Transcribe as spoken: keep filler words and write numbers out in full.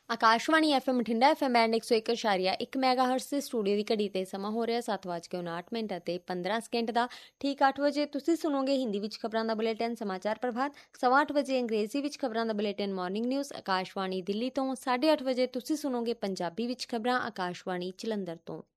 Akashvani F M Bathinda F M band ਇੱਕ ਸੌ ਇੱਕ ਇਸ਼ਾਰੀਆ ਇੱਕ ਮੈਗਾ ਹਰਟਸ ਦੇ ਸਟੂਡੀਓ ਦੀ ਘੜੀ ਤੇ ਸਮਾਂ ਹੋ ਰਿਹਾ ਸੱਤ ਵੱਜ ਕੇ ਉਨਾਹਠ ਮਿੰਟ ਅਤੇ ਪੰਦਰਾਂ ਸਕਿੰਟ ਦਾ। ਠੀਕ ਅੱਠ ਵਜੇ ਤੁਸੀਂ ਸੁਣੋਗੇ ਹਿੰਦੀ ਵਿੱਚ ਖਬਰਾਂ ਦਾ ਬੁਲੇਟਿਨ ਸਮਾਚਾਰ ਪ੍ਰਭਾਤ। ਸਵਾ ਅੱਠ ਵਜੇ ਅੰਗਰੇਜ਼ੀ ਵਿੱਚ ਖਬਰਾਂ ਦਾ bulletin morning news Akashvani Delhi ਤੋਂ। ਸਾਢੇ ਅੱਠ ਵਜੇ ਤੁਸੀਂ ਸੁਣੋਗੇ ਪੰਜਾਬੀ ਵਿੱਚ ਖਬਰਾਂ ਆਕਾਸ਼ਵਾਣੀ ਜਲੰਧਰ ਤੋਂ।